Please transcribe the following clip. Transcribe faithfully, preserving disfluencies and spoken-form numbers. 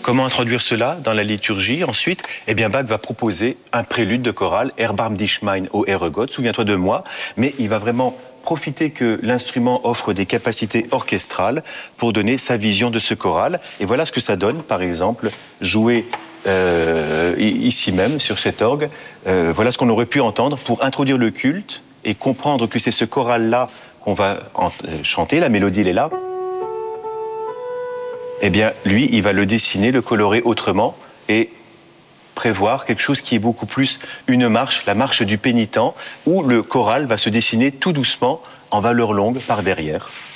Comment introduire cela dans la liturgie? Ensuite, eh bien, Bach va proposer un prélude de chorale, Erbarm dich mein, o Ehre Gott, souviens-toi de moi, mais il va vraiment profiter que l'instrument offre des capacités orchestrales pour donner sa vision de ce choral. Et voilà ce que ça donne, par exemple, jouer euh, ici même, sur cet orgue. Euh, voilà ce qu'on aurait pu entendre pour introduire le culte et comprendre que c'est ce choral-là qu'on va en- euh, chanter, la mélodie, elle est là. Eh bien, lui, il va le dessiner, le colorer autrement et prévoir quelque chose qui est beaucoup plus une marche, la marche du pénitent, où le choral va se dessiner tout doucement en valeur longue par derrière.